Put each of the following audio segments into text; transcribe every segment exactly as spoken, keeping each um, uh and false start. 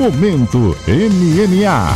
Momento M M A.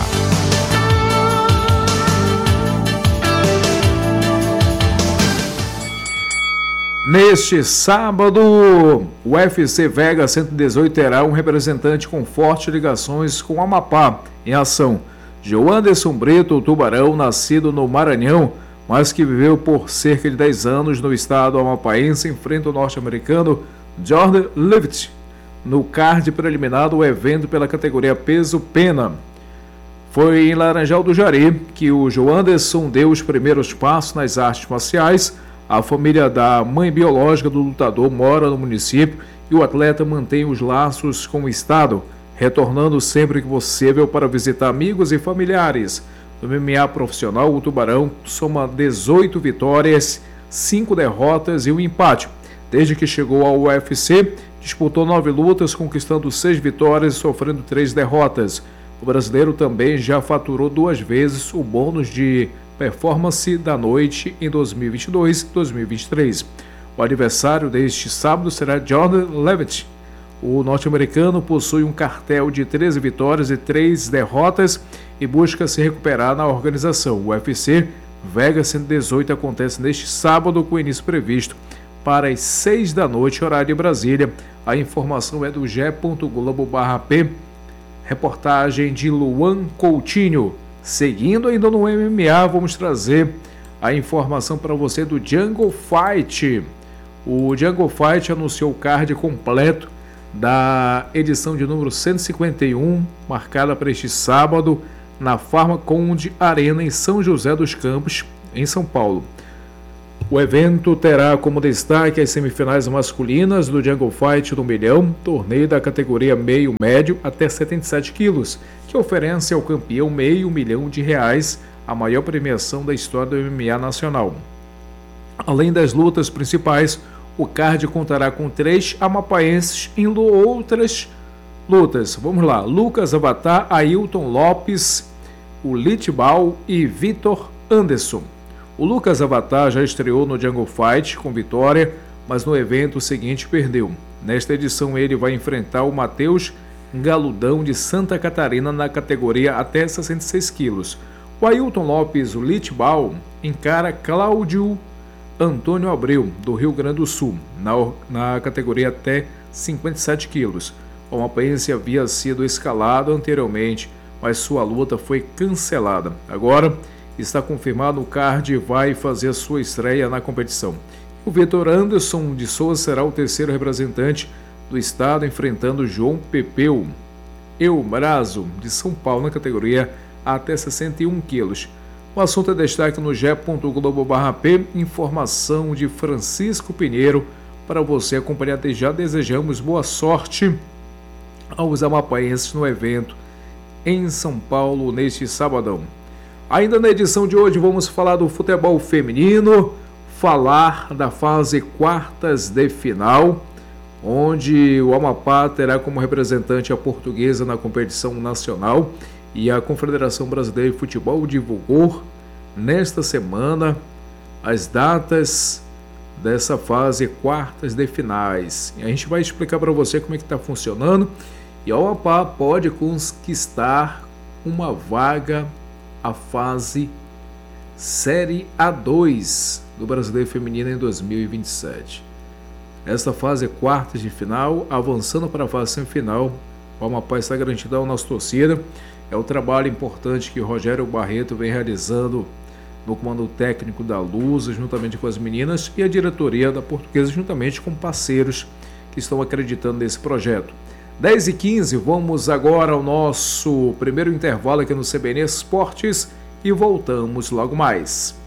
Neste sábado, o U F C Vega cento e dezoito terá um representante com fortes ligações com o Amapá em ação. Joanderson Brito, o Tubarão, nascido no Maranhão, mas que viveu por cerca de dez anos no estado amapaense, enfrenta o norte-americano Jordan Levitt no card preliminar do evento pela categoria peso-pena. Foi em Laranjal do Jari que o Joanderson deu os primeiros passos nas artes marciais. A família da mãe biológica do lutador mora no município e o atleta mantém os laços com o estado, retornando sempre que possível para visitar amigos e familiares. No M M A profissional, o Tubarão soma dezoito vitórias, cinco derrotas e um empate. Desde que chegou ao U F C, disputou nove lutas, conquistando seis vitórias e sofrendo três derrotas. O brasileiro também já faturou duas vezes o bônus de performance da noite em dois mil e vinte e dois e dois mil e vinte e três. O adversário deste sábado será Jordan Levitt. O norte-americano possui um cartel de treze vitórias e três derrotas e busca se recuperar na organização. O U F C Vega cento e dezoito acontece neste sábado, com início previsto para as seis da noite, horário de Brasília. A informação é do g ponto globo barra p, reportagem de Luan Coutinho. Seguindo ainda no M M A, vamos trazer a informação para você do Jungle Fight. O Jungle Fight anunciou o card completo da edição de número cento e cinquenta e um, marcada para este sábado, na Farmaconde Arena, em São José dos Campos, em São Paulo. O evento terá como destaque as semifinais masculinas do Jungle Fight do Milhão, torneio da categoria meio-médio até setenta e sete quilos, que oferece ao campeão meio milhão de reais, a maior premiação da história do M M A nacional. Além das lutas principais, o card contará com três amapaenses em outras lutas. Vamos lá: Lucas Avatar, Ailton Lopes, o Litbal e Vitor Anderson. O Lucas Avatar já estreou no Jungle Fight com vitória, mas no evento seguinte perdeu. Nesta edição ele vai enfrentar o Matheus Galudão de Santa Catarina na categoria até sessenta e seis quilos. O Ailton Lopes, o Litbal, encara Cláudio Antônio Abreu, do Rio Grande do Sul, na, na categoria até cinquenta e sete quilos. O amapaense havia sido escalado anteriormente, mas sua luta foi cancelada. Agora está confirmado, o card vai fazer sua estreia na competição. O Vitor Anderson de Souza será o terceiro representante do estado, enfrentando João Pepeu Eubrazo, de São Paulo, na categoria até sessenta e um quilos. O assunto é destaque no g ponto globo barra p, informação de Francisco Pinheiro para você acompanhar. Desde já desejamos boa sorte aos amapaenses no evento em São Paulo neste sabadão. Ainda na edição de hoje vamos falar do futebol feminino, falar da fase quartas de final, onde o Amapá terá como representante a Portuguesa na competição nacional, e a Confederação Brasileira de Futebol divulgou nesta semana as datas dessa fase quartas de finais. E a gente vai explicar para você como é que está funcionando, e o Amapá pode conquistar uma vaga à fase Série A dois do Brasileiro Feminino em dois mil e vinte e sete. Esta fase é quartas de final, avançando para a fase semifinal. O Amapá está garantido ao nosso torcida. É o trabalho importante que o Rogério Barreto vem realizando no comando técnico da Lusa, juntamente com as meninas, e a diretoria da Portuguesa, juntamente com parceiros que estão acreditando nesse projeto. dez e quinze, vamos agora ao nosso primeiro intervalo aqui no C B N Esportes e voltamos logo mais.